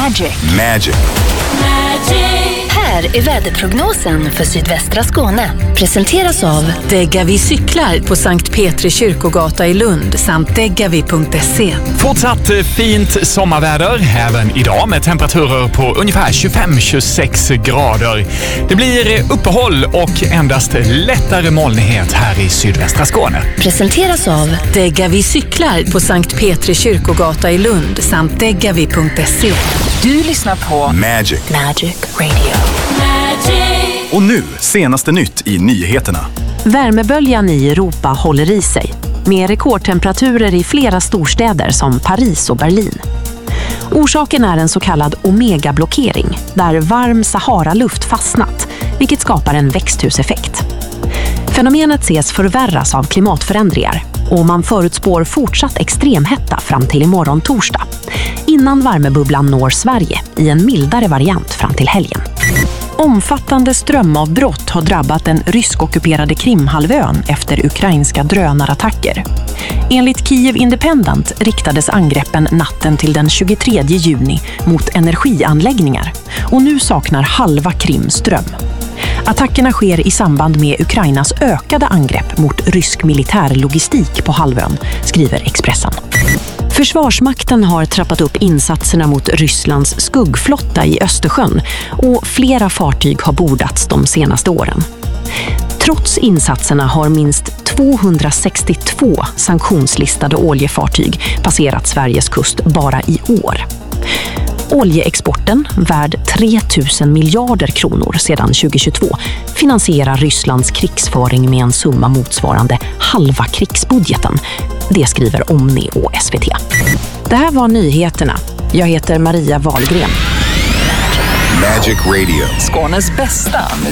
Magic. Här är väderprognosen för sydvästra Skåne. Presenteras av Degavi cyklar på Sankt Petri kyrkogata i Lund samt degavi.se. Fortsatt fint sommarväder även idag med temperaturer på ungefär 25-26 grader. Det blir uppehåll och endast lättare molnighet här i sydvästra Skåne. Presenteras av Degavi cyklar på Sankt Petri kyrkogata i Lund samt degavi.se. Du lyssnar på Magic Radio. Och nu, senaste nytt i nyheterna. Värmeböljan i Europa håller i sig, med rekordtemperaturer i flera storstäder som Paris och Berlin. Orsaken är en så kallad omegablockering, där varm Sahara-luft fastnat, vilket skapar en växthuseffekt. Fenomenet ses förvärras av klimatförändringar och man förutspår fortsatt extremhetta fram till imorgon torsdag, innan värmebubblan når Sverige i en mildare variant fram till helgen. Omfattande strömavbrott har drabbat den ryskockuperade Krimhalvön efter ukrainska drönarattacker. Enligt Kiev Independent riktades angreppen natten till den 23 juni mot energianläggningar och nu saknar halva Krim ström. Attackerna sker i samband med Ukrainas ökade angrepp mot rysk militärlogistik på halvön, skriver Expressen. Försvarsmakten har trappat upp insatserna mot Rysslands skuggflotta i Östersjön och flera fartyg har bordats de senaste åren. Trots insatserna har minst 262 sanktionslistade oljefartyg passerat Sveriges kust bara i år. Oljeexporten, värd 3 000 miljarder kronor sedan 2022, finansierar Rysslands krigsföring med en summa motsvarande halva krigsbudgeten. Det skriver Omni och SVT. Det här var nyheterna. Jag heter Maria Wahlgren. Magic Radio. Skånes bästa